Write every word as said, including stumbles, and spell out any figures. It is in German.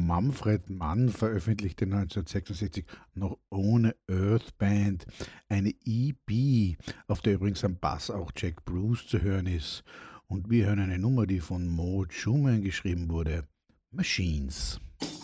Manfred Mann veröffentlichte neunzehnhundertsechsundsechzig noch ohne Earth Band eine E P, auf der übrigens am Bass auch Jack Bruce zu hören ist. Und wir hören eine Nummer, die von Maud Schumann geschrieben wurde: Machines.